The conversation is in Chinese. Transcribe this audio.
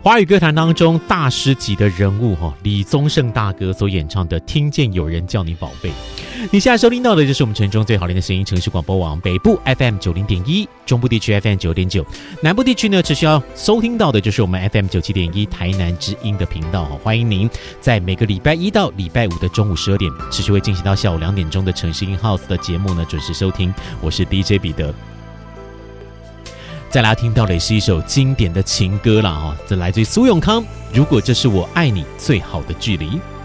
华语歌坛当中大师级的人物李宗盛大哥所演唱的《听见有人叫你宝贝》。你现在收听到的就是我们城中最好听的声音城市广播网，北部 FM 90.1，中部地区 FM 9.9，南部地区呢只需要收听到的就是我们 FM 97.1台南之音的频道。欢迎您在每个礼拜一到礼拜五的中午12点，持续会进行到下午2点钟的城市音 House 的节目呢，准时收听。我是 DJ 彼得。再来听到的也是一首经典的情歌啦，这来自于苏永康，如果这是我爱你最好的距离。